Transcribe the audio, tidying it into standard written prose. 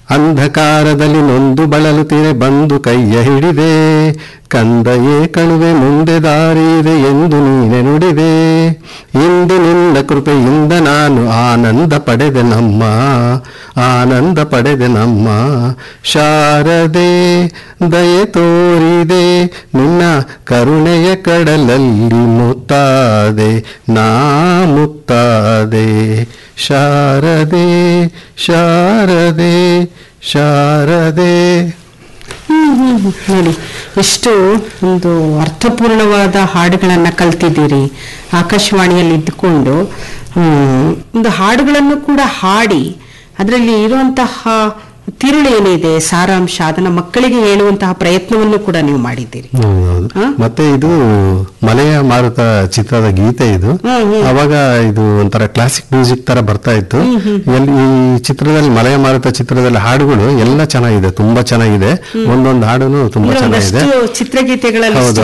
ಅಂಧಕಾರದಲ್ಲಿ ನೊಂದು ಬಳಲುತ್ತಿರೆ ಬಂದು ಕೈಯ ಹಿಡಿದೆ, ಕಂದಯೇ ಕಣುವೆ ಮುಂದೆ ದಾರಿ ಇದೆ ಎಂದು ನೀನೆ ನುಡಿದೆ. ಇಂದು ನಿನ್ನ ಕೃಪೆಯಿಂದ ನಾನು ಆನಂದ ಪಡೆದೆ ನಮ್ಮ, ಆನಂದ ಪಡೆದೆ ನಮ್ಮ. ಶಾರದೆ ದಯೆ ತೋರಿದೆ ನಿನ್ನ ಕರುಣೆಯ ಕಡಲಲ್ಲಿ ಮುತ್ತಾದೆ ನಾ ಮುತ್ತಾದೆ. ಶಾರದೆ ಶಾರದೆ ಶಾರದೆ. ನೋಡಿ, ಎಷ್ಟು ಒಂದು ಅರ್ಥಪೂರ್ಣವಾದ ಹಾಡುಗಳನ್ನ ಕಲ್ತಿದ್ದೀರಿ ಆಕಾಶವಾಣಿಯಲ್ಲಿ ಇದ್ದುಕೊಂಡು. ಒಂದು ಹಾಡುಗಳನ್ನು ಕೂಡ ಹಾಡಿ ಅದರಲ್ಲಿ ಇರುವಂತಹ ತಿರುಳು ಏನಿದೆ, ಸಾರಾಂಶ, ಅದನ್ನ ಮಕ್ಕಳಿಗೆ ಹೇಳುವಂತಹ ಪ್ರಯತ್ನವನ್ನು ಕೂಡ ನೀವು ಮಾಡಿದ್ದೀರಿ. ಮತ್ತೆ ಇದು ಮಲೆಯ ಮಾರುತ ಚಿತ್ರದ ಗೀತೆ ಇದು. ಅವಾಗ ಇದು ಒಂಥರ ಕ್ಲಾಸಿಕ್ ಮ್ಯೂಸಿಕ್ ತರ ಬರ್ತಾ ಇತ್ತು. ಈ ಚಿತ್ರದಲ್ಲಿ ಮಲೆಯ ಮಾರುತ ಚಿತ್ರದಲ್ಲಿ ಹಾಡುಗಳು ಎಲ್ಲ ಚೆನ್ನಾಗಿದೆ, ತುಂಬಾ ಚೆನ್ನಾಗಿದೆ. ಒಂದೊಂದು ಹಾಡುನು ತುಂಬಾ ಚೆನ್ನಾಗಿದೆ. ಚಿತ್ರಗೀತೆಗಳಲ್ಲಿ